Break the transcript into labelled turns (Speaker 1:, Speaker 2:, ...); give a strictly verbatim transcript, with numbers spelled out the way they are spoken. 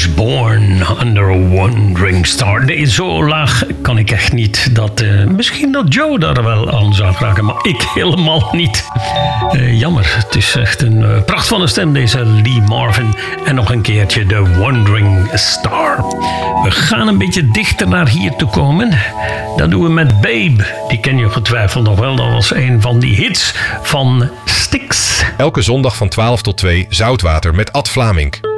Speaker 1: was born under a wandering star. Nee, zo laag kan ik echt niet. Dat, uh, misschien dat Joe daar wel aan zou vragen, maar ik helemaal niet. Uh, jammer, het is echt een uh, pracht van een stem, deze Lee Marvin. En nog een keertje The Wandering Star. We gaan een beetje dichter naar hier toe komen. Dat doen we met Babe. Die ken je getwijfeld nog wel. Dat was een van die hits van Styx.
Speaker 2: Elke zondag van twaalf tot twee Zoutwater met Ad Vlamink.